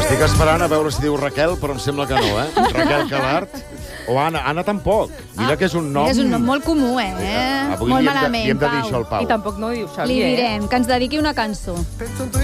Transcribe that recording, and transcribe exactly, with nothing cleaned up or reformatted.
Estic esperant a veure si diu Raquel, però em sembla que no, eh? Raquel Calart. O Anna. Anna tampoc. Mira que és un nom... És un nom molt comú, eh? Avui molt li hem de, malament, li hem de dir Pau. això al Pau. I tampoc no diu Xavier. Li direm que ens dediqui una cançó.